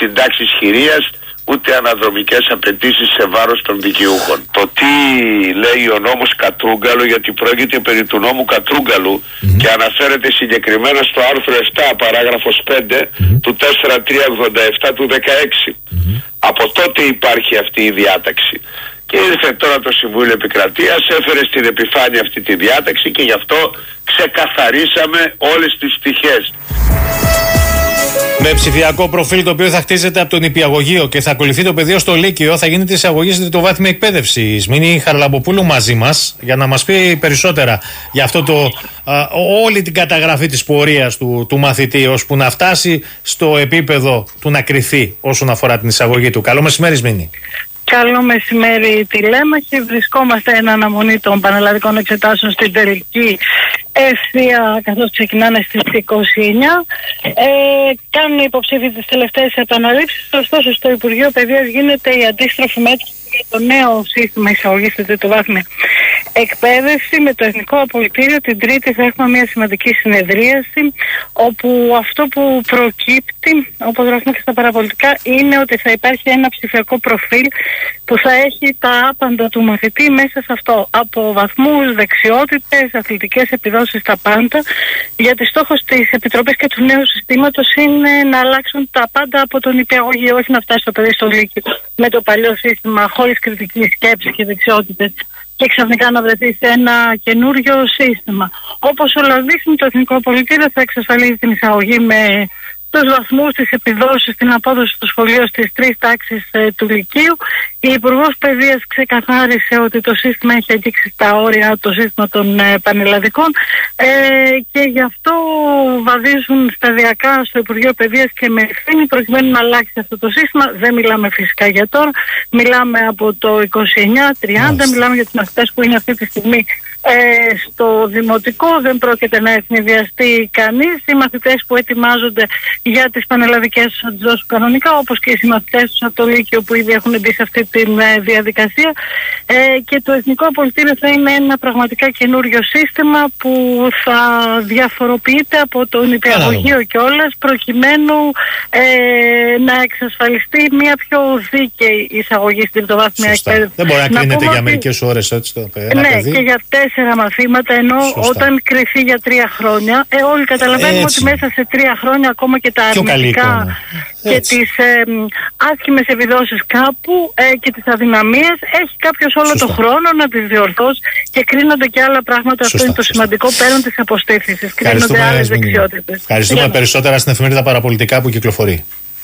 συντάξεις χειρίας, ούτε αναδρομικές απαιτήσεις σε βάρος των δικαιούχων. Το τι λέει ο νόμος Κατρούγκαλου, γιατί πρόκειται περί του νόμου Κατρούγκαλου και αναφέρεται συγκεκριμένα στο άρθρο 7 παράγραφος 5 του 4387 του 16. Από τότε υπάρχει αυτή η διάταξη. Και ήρθε τώρα το Συμβούλιο Επικρατείας, έφερε στην επιφάνεια αυτή τη διάταξη και γι' αυτό ξεκαθαρίσαμε όλες τις πτυχές. Με ψηφιακό προφίλ το οποίο θα χτίζεται από τον νηπιαγωγείο και θα ακολουθεί το πεδίο στο Λύκειο, θα γίνεται εισαγωγή στην τριτοβάθμια εκπαίδευση. Μείνει Χαραλαμποπούλου μαζί μας για να μας πει περισσότερα για αυτό όλη την καταγραφή της πορείας του μαθητή, ώσπου να φτάσει στο επίπεδο του να κριθεί όσον αφορά την εισαγωγή του. Καλό μεσημέρι, Μήνη. Καλό μεσημέρι, τηλέμαχοι. Βρισκόμαστε εν αναμονή των πανελλαδικών εξετάσεων στην τελική ευθεία, καθώς ξεκινάνε στις 29. Κάνουν οι υποψήφοι τις τελευταίες επαναλήψεις. Ωστόσο, στο Υπουργείο Παιδείας γίνεται η αντίστροφη μέτρηση για το νέο σύστημα εισαγωγής στην τριτοβάθμια εκπαίδευση. Με το Εθνικό Απολυτήριο την Τρίτη θα έχουμε μια σημαντική συνεδρίαση, όπου αυτό που προκύπτει, όπως γράφουμε και στα παραπολιτικά, είναι ότι θα υπάρχει ένα ψηφιακό προφίλ που θα έχει τα άπαντα του μαθητή μέσα σε αυτό. Από βαθμούς, δεξιότητες, αθλητικές επιδόσεις, τα πάντα. Γιατί στόχος της Επιτροπής και του νέου συστήματος είναι να αλλάξουν τα πάντα από τον νηπιαγωγείο, όχι να φτάσει το παιδί στο Λύκειο με το παλιό σύστημα, χωρίς κριτική σκέψη και δεξιότητες, και ξαφνικά να βρεθεί σε ένα καινούριο σύστημα. Όπως όλα δείχνουν, το Εθνικό Απολυτήριο θα εξασφαλίζει την εισαγωγή με τους βαθμούς, τις επιδόσεις, την απόδοση στο σχολείο στις 3 τάξεις του Λυκείου. Η Υπουργός Παιδείας ξεκαθάρισε ότι το σύστημα έχει αγγίξει τα όρια, το σύστημα των πανελλαδικών, και γι' αυτό βαδίζουν σταδιακά στο Υπουργείο Παιδείας και με ευθύνη προκειμένου να αλλάξει αυτό το σύστημα. Δεν μιλάμε φυσικά για τώρα, μιλάμε από το 29-30, μιλάμε για τους μαθητές που είναι αυτή τη στιγμή στο δημοτικό, δεν πρόκειται να ευνηδιαστεί κανείς. Οι μαθητές που ετοιμάζονται για τις πανελλαδικές θα τις δώσουν κανονικά, όπως και οι συμμαθητές τους από το Λύκειο που ήδη έχουν μπει σε αυτή τη διαδικασία. Και το Εθνικό Απολυτήριο θα είναι ένα πραγματικά καινούριο σύστημα που θα διαφοροποιείται από το νηπιαγωγείο κιόλας, προκειμένου να εξασφαλιστεί μια πιο δίκαιη εισαγωγή στην τριτοβάθμια εκπαίδευση. Δεν μπορεί να κρίνεται για μερικές ώρες έτσι το παιδί. Ναι, και για 4 μαθήματα, ενώ όταν κρυφεί για 3 χρόνια, όλοι καταλαβαίνουμε ότι μέσα σε 3 χρόνια ακόμα και τα αρνητικά και τις άσχημες επιδόσεις κάπου και τις αδυναμίες έχει κάποιος όλο το χρόνο να τις διορθώσει και κρίνονται και άλλα πράγματα. Αυτό είναι το σημαντικό πέραν της αποστήθησης. Κρίνονται άλλες δεξιότητες. Ευχαριστούμε περισσότερα στην εφημερίδα Παραπολιτικά που κυκλοφορεί.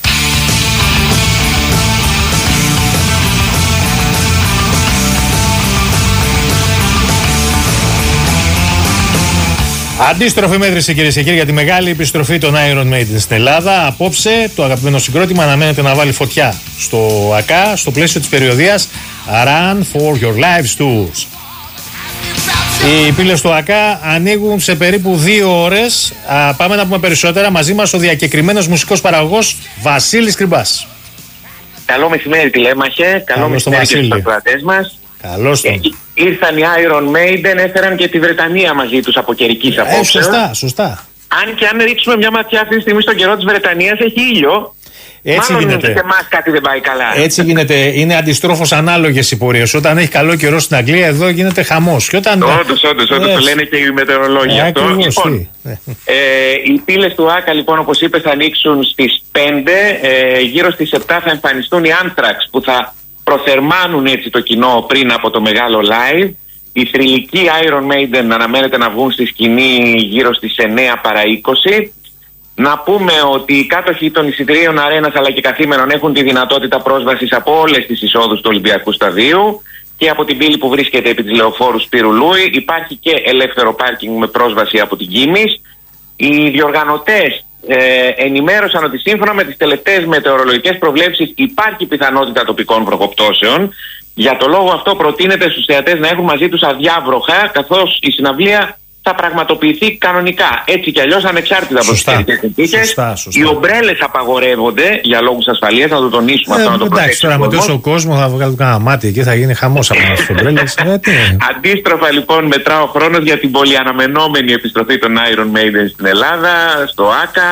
Αντίστροφη μέτρηση, κυρίες και κύριοι, για τη μεγάλη επιστροφή των Iron Maiden στην Ελλάδα. Απόψε το αγαπημένο συγκρότημα αναμένεται να βάλει φωτιά στο ΑΚΑ στο πλαίσιο της περιοδίας Run for Your Lives Tours. Οι πύλες του ΑΚΑ ανοίγουν σε περίπου 2 ώρες. Πάμε να πούμε περισσότερα. Μαζί μας ο διακεκριμένος μουσικός παραγωγός Βασίλης Κρυμπάς. Καλό μεσημέρι, τηλέμαχε. Καλό μεσημέρι και στους ακροατές μας. Καλώς τον. Ήρθαν οι Iron Maiden, έφεραν και τη Βρετανία μαζί τους από καιρικής απόψεως. Σωστά. Αν και αν ρίξουμε μια ματιά αυτή τη στιγμή στον καιρό της Βρετανίας, έχει ήλιο. Έτσι μάλλον γίνεται. σε εμάς κάτι δεν πάει καλά. Έτσι γίνεται. Είναι αντιστρόφως ανάλογες οι πορείες. Όταν έχει καλό καιρό στην Αγγλία, εδώ γίνεται χαμός. Όντως, το λένε και οι μετεωρολόγοι αυτό. Λοιπόν, οι πύλες του ΆΚΑ, λοιπόν, όπως είπες, θα ανοίξουν στις 5. Γύρω στις 7 θα εμφανιστούν οι Anthrax, που θα προθερμάνουν έτσι το κοινό πριν από το μεγάλο live. Οι θρυλικοί Iron Maiden αναμένεται να βγουν στη σκηνή γύρω στις 9 παρά 20. Να πούμε ότι οι κάτοχοι των εισιτηρίων αρένας αλλά και καθήμενων έχουν τη δυνατότητα πρόσβασης από όλες τις εισόδους του Ολυμπιακού Σταδίου και από την πύλη που βρίσκεται επί της Λεωφόρου Σπύρου Λούι. Υπάρχει και ελεύθερο πάρκινγκ με πρόσβαση από την Κίμης. Οι διοργανωτές ενημέρωσαν ότι σύμφωνα με τις τελευταίες μετεωρολογικές προβλέψεις υπάρχει πιθανότητα τοπικών βροχοπτώσεων. Για το λόγο αυτό προτείνεται στους θεατές να έχουν μαζί τους αδιάβροχα, καθώς η συναυλία θα πραγματοποιηθεί κανονικά. Έτσι κι αλλιώς, ανεξάρτητα από τις καιρικές συνθήκες. Οι ομπρέλες απαγορεύονται για λόγους ασφαλείας, να το τονίσουμε αυτό, να το προσέξουμε. Εντάξει, τώρα με τόσο κόσμο θα βγάλουν κανένα μάτι και θα γίνει χαμός από τις ομπρέλες. Αντίστροφα, λοιπόν, μετρά ο χρόνος για την πολυαναμενόμενη επιστροφή των Iron Maiden στην Ελλάδα, στο ΆΚΑ.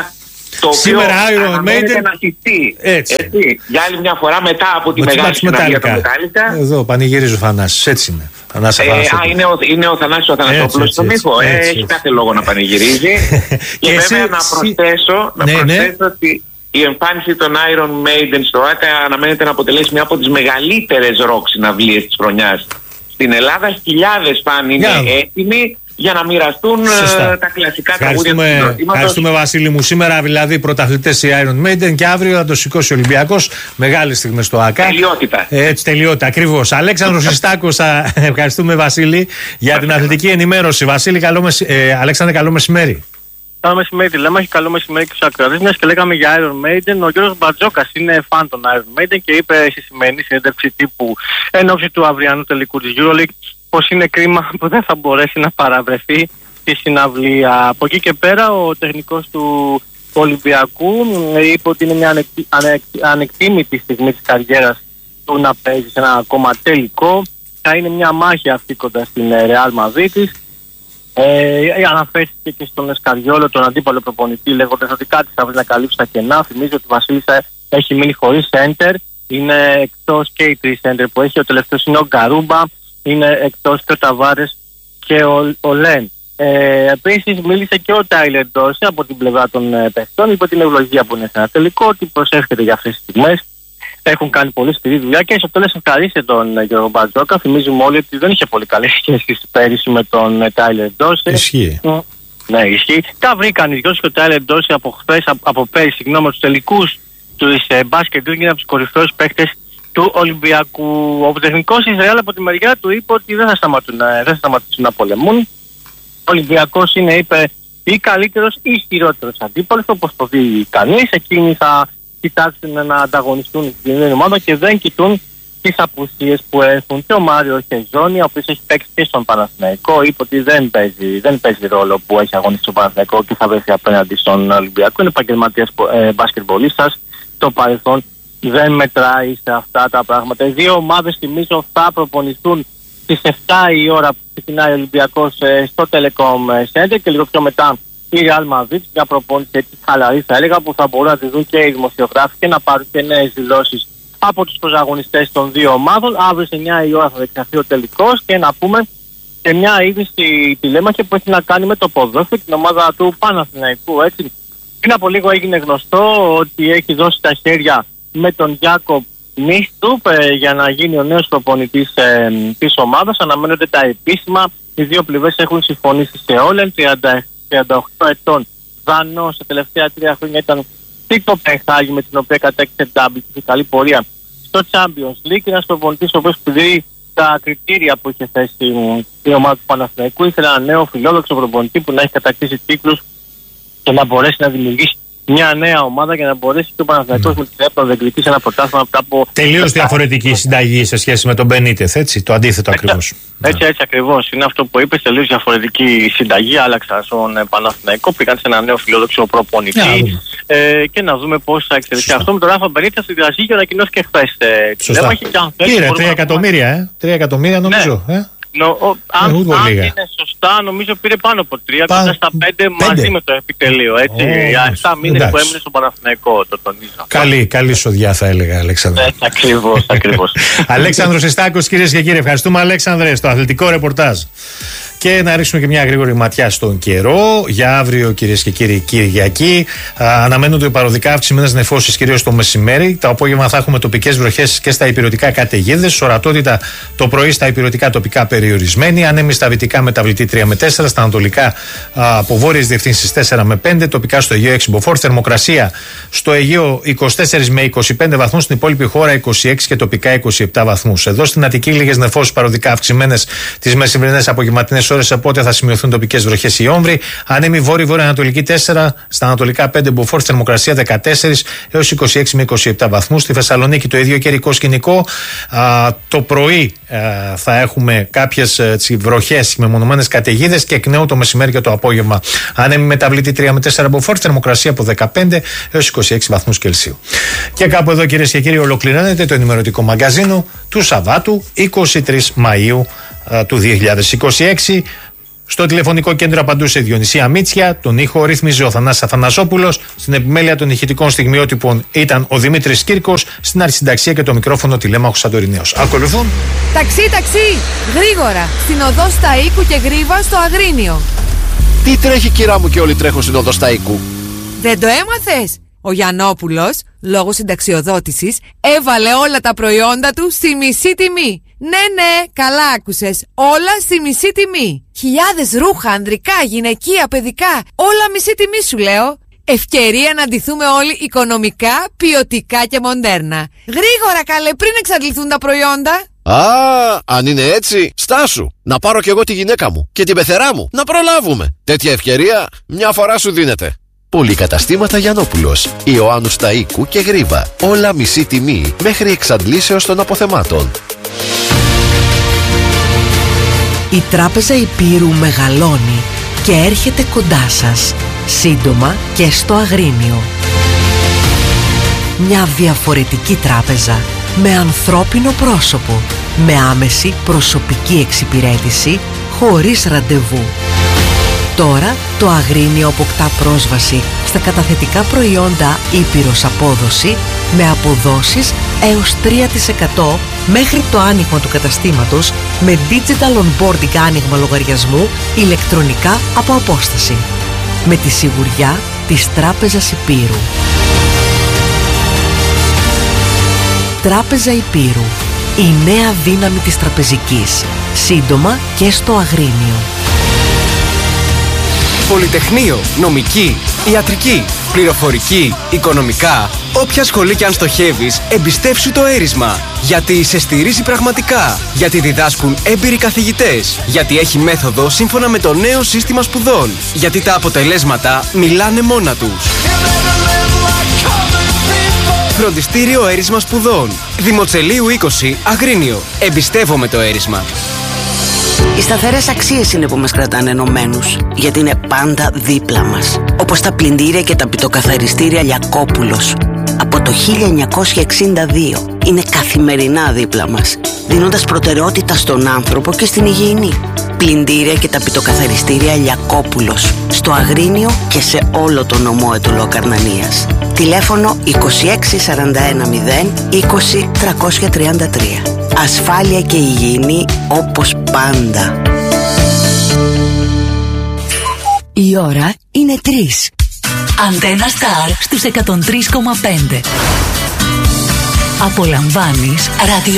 Το σήμερα Iron Maiden να χυθεί. Έτσι. Για άλλη μια φορά μετά από τη μεγάλη συναυλία του Μετάλλικα. Εδώ πανηγυρίζει ο Θανάσης, έτσι είναι. Είναι ο Θανάσης ο Θανασόπουλος στον ήχο. Έχει κάθε λόγο να πανηγυρίζει. Και βέβαια να προσθέσω ότι η εμφάνιση των Iron Maiden στο ΆΚΑ αναμένεται να αποτελέσει μια από τις μεγαλύτερες ροκ συναυλίες της χρονιάς στην Ελλάδα. Χιλιάδες φαν είναι έτοιμοι για να μοιραστούν τα κλασικά τραγούδια του συγκροτήματος. Ευχαριστούμε, Βασίλη μου. Σήμερα δηλαδή πρωταθλητές η Iron Maiden και αύριο θα το σηκώσει ο Ολυμπιακός. Μεγάλη στιγμή στο ΆΚΑ. Τελειότητα. Έτσι, τελειότητα, ακριβώς. Αλέξανδρος Συστάκος, ευχαριστούμε, Βασίλη, για την αθλητική ενημέρωση. Βασίλη, Αλέξανδρε, καλό μεσημέρι. Καλό μεσημέρι, Τηλέμαχη, καλό μεσημέρι και στους ακροατές. Και λέγαμε για Iron Maiden. Ο Γιώργος Μπατζόκας είναι φαν των Iron Maiden και είπε στη σημερινή συνέντευξη τύπου εν ώψη του αυριανού τελικού της EuroLeague πως είναι κρίμα που δεν θα μπορέσει να παραβρεθεί στη συναυλία. Από εκεί και πέρα, ο τεχνικός του Ολυμπιακού είπε ότι είναι μια ανεκτήμητη στιγμή της καριέρας του να παίζει σε ένα ακόμα τελικό. Θα είναι μια μάχη αυτή κοντά στην Real Madrid. Αναφέρθηκε και στον Εσκαριόλο, τον αντίπαλο προπονητή, λέγοντας ότι κάτι θα βρει να καλύψει τα κενά. Θυμίζω ότι ο Βασίλης έχει μείνει χωρίς center. Είναι εκτός και οι τρεις center που έχει. Ο τελευταίος είναι ο Γκαρούμπα. Είναι εκτός και ο Ταβάρες και ο Λεν. Επίσης μίλησε και ο Τάιλερ Ντόρσεϊ από την πλευρά των παιχτών. Είπε την ευλογία που είναι σε ένα τελικό, ότι προσεύχεται για αυτές τις στιγμές. Έχουν κάνει πολύ σκληρή δουλειά και στο τέλος ευχαρίστησε τον Γιώργο Μπατζόκα. Θυμίζουμε όλοι ότι δεν είχε πολύ καλές σχέσεις πέρυσι με τον Τάιλερ Ντόρσεϊ. Ισχύει. Ναι, ισχύει. Τα βρήκαν οι δυο και ο Τάιλερ Ντόρσεϊ από πέρυσι, τους τελικούς του μπάσκετ είναι από τους κορυφαίους παίκτες του Ολυμπιακού. Ο τεχνικός Ισραήλ από τη μεριά του είπε ότι δεν θα σταματήσουν να πολεμούν. Ο Ολυμπιακός είναι, είπε, ή καλύτερος ή χειρότερος αντίπαλος, όπως το δει κανείς. Εκείνοι θα κοιτάξουν να ανταγωνιστούν στην κοινή ομάδα και δεν κοιτούν τις απουσίες που έχουν. Και ο Μάριο Χεζόνι, ο οποίος έχει παίξει και στον Παναθηναϊκό, είπε ότι δεν παίζει ρόλο που έχει αγωνιστεί στον Παναθηναϊκό και θα βρεθεί απέναντι στον Ολυμπιακό. Είναι επαγγελματίας μπάσκετμπολίστας. Το παρελθόν δεν μετράει σε αυτά τα πράγματα. Οι δύο ομάδες, θυμίζω, θα προπονηθούν στις 7 η ώρα που ξεκινάει ο Ολυμπιακός στο Telecom Center και λίγο πιο μετά η Real Madrid. Μια προπόνηση έτσι χαλαρή, θα έλεγα, που θα μπορούν να τη δουν και οι δημοσιογράφοι και να πάρουν και νέες δηλώσεις από τους πρωταγωνιστές των δύο ομάδων. Αύριο σε 9 η ώρα θα διεξαχθεί ο τελικός και να πούμε και μια είδηση Τηλέμαχη που έχει να κάνει με το ποδόσφαιρο, την ομάδα του Παναθηναϊκού. Έτσι. Πριν από λίγο έγινε γνωστό ότι έχει δώσει τα χέρια με τον Γιάκοπ Νίστουπ για να γίνει ο νέος προπονητής της ομάδας. Αναμένονται τα επίσημα. Οι δύο πλευρές έχουν συμφωνήσει σε όλεν. 38 ετών Δανός, τα τελευταία 3 χρόνια ήταν στην Κοπενχάγη, με την οποία κατέκτησε double και καλή πορεία στο Champions League. Ένας προπονητής ο οποίος πληρεί τα κριτήρια που είχε θέσει η ομάδα του Παναθηναϊκού. Ήθελε ένα νέο φιλόδοξο προπονητή που να έχει κατακτήσει τίτλους και να μπορέσει να δημιουργήσει μια νέα ομάδα για να μπορέσει και ο Παναθηναϊκός με τη ΣΕΠ να διεκδικήσει ένα πρωτάθλημα μετά από. Τελείως διαφορετική συνταγή σε σχέση με τον Μπενίτεθ, έτσι. Το αντίθετο ακριβώς. Έτσι ακριβώς. Είναι αυτό που είπες. Τελείως διαφορετική συνταγή. Άλλαξαν στον Παναθηναϊκό. Πήγαν σε ένα νέο φιλόδοξο προπονητή. Και να δούμε πώς θα εξελιχθεί αυτό με τον Ράφα Μπενίτεθ στη Βραζίλια. Ανακοινώθηκε και χθες. Πήρε 3 εκατομμύρια, 3 εκατομμύρια νομίζω. Αν είναι σωστά, νομίζω πήρε πάνω από 3, κοντά στα 5 μαζί με το επιτελείο. Έτσι, για 7 μήνες που έμεινε στον Παναθηναϊκό, το τονίζω. Καλή σοδιά, θα έλεγα, Αλέξανδρε. Ακριβώς. Αλέξανδρος Συστάκος, κυρίες και κύριοι, ευχαριστούμε, Αλέξανδρε, στο αθλητικό ρεπορτάζ. Και να ρίξουμε και μια γρήγορη ματιά στον καιρό. Για αύριο, κυρίες και κύριοι, Κυριακή, αναμένονται παροδικά αυξημένες νεφώσεις κυρίως το μεσημέρι. Το απόγευμα θα έχουμε τοπικές βροχές και στα υπηρετικά καταιγίδες. Ορατότητα το πρωί στα υπηρετικά τοπικά περιορισμένη. Ανέμοι στα δυτικά μεταβλητή 3 με 4. Στα ανατολικά από βόρειες διευθύνσεις 4 με 5. Τοπικά στο Αιγαίο 6 μποφόρ. Θερμοκρασία στο Αιγαίο 24 με 25 βαθμούς. Στην υπόλοιπη χώρα 26 και τοπικά 27 βαθμούς. Εδώ στην Αττική λίγες νεφώσεις παροδικά αυξημένες τις μεσημβρινές απογευματινές ώρες, οπότε θα σημειωθούν τοπικές βροχές ή όμβροι. Ανέμοι βόρειο-ανατολική 4, στα ανατολικά 5 μποφόρ, θερμοκρασία 14 έως 26 με 27 βαθμούς. Στη Θεσσαλονίκη το ίδιο καιρικό σκηνικό. Το πρωί θα έχουμε κάποιες βροχές με μονομένες καταιγίδες και εκ νέου το μεσημέρι και το απόγευμα. Ανέμοι μεταβλητή 3 με 4 μποφόρ, θερμοκρασία από 15 έως 26 βαθμούς Κελσίου. Και κάπου εδώ, κυρίες και κύριοι, ολοκληρώνεται το ενημερωτικό μαγκαζίνο του Σαββάτου 23 Μαΐου του 2026. Στο τηλεφωνικό κέντρο απαντούσε Διονυσία Μίτσια, τον ήχο ρύθμιζε ο Θανάσης Αθανασόπουλος, στην επιμέλεια των ηχητικών στιγμιότυπων ήταν ο Δημήτρης Κύρκος, στην αρχισυνταξία και το μικρόφωνο Τηλέμαχος Σαντορινέος. Ακολουθούν. Ταξί, γρήγορα, στην οδό Σταΐκου και Γρίβα στο Αγρίνιο. Τι τρέχει, κυρά μου, και όλοι τρέχουν στην οδό Σταΐκου? Δεν το έμαθες? Ο Γιαννόπουλος, λόγω συνταξιοδότησης, έβαλε όλα τα προϊόντα του στη μισή τιμή. Ναι, καλά άκουσες. Όλα στη μισή τιμή. Χιλιάδες ρούχα, ανδρικά, γυναικεία, παιδικά. Όλα μισή τιμή σου λέω. Ευκαιρία να ντυθούμε όλοι οικονομικά, ποιοτικά και μοντέρνα. Γρήγορα καλέ, πριν εξαντληθούν τα προϊόντα. Α, αν είναι έτσι, στάσου. Να πάρω κι εγώ τη γυναίκα μου και την πεθερά μου. Να προλάβουμε. Τέτοια ευκαιρία μια φορά σου δίνεται. Πολυκαταστήματα Γιαννόπουλος, Ιωάννου Σταΐκου και Γρίβα. Όλα μισή τιμή μέχρι εξαντλήσεως των αποθεμάτων. Η Τράπεζα Υπήρου μεγαλώνει και έρχεται κοντά σας, σύντομα και στο Αγρίνιο. Μια διαφορετική τράπεζα με ανθρώπινο πρόσωπο, με άμεση προσωπική εξυπηρέτηση, χωρίς ραντεβού. Τώρα το Αγρίνιο αποκτά πρόσβαση στα καταθετικά προϊόντα Ήπειρος Απόδοση με αποδόσεις έως 3% μέχρι το άνοιγμα του καταστήματος με digital onboarding άνοιγμα λογαριασμού ηλεκτρονικά από απόσταση. Με τη σιγουριά της Τράπεζας Υπήρου. Τράπεζα Υπήρου. Η νέα δύναμη της τραπεζικής. Σύντομα και στο Αγρίνιο. Πολυτεχνείο, νομική, ιατρική, πληροφορική, οικονομικά. Όποια σχολή και αν στοχεύεις, εμπιστεύσου το έρισμα. Γιατί σε στηρίζει πραγματικά. Γιατί διδάσκουν έμπειροι καθηγητές. Γιατί έχει μέθοδο σύμφωνα με το νέο σύστημα σπουδών. Γιατί τα αποτελέσματα μιλάνε μόνα τους. Φροντιστήριο Έρισμα Σπουδών. Δημοτσελείου 20, Αγρίνιο. Εμπιστεύομαι το έρισμα. Οι σταθερές αξίες είναι που μας κρατάνε ενωμένους, γιατί είναι πάντα δίπλα μας. Όπως τα πλυντήρια και τα πιτοκαθαριστήρια Λιακόπουλος. Από το 1962 είναι καθημερινά δίπλα μας, δίνοντας προτεραιότητα στον άνθρωπο και στην υγιεινή. Πλυντήρια και τα πιτοκαθαριστήρια Λιακόπουλος, στο Αγρίνιο και σε όλο το νομό Αιτωλόκαρνανίας. Τηλέφωνο 26410 20 333. Ασφάλεια και υγιεινή όπως πάντα. Η ώρα είναι 3. Αντένα Σταρ στους 103,5. Απολαμβάνεις ράδιο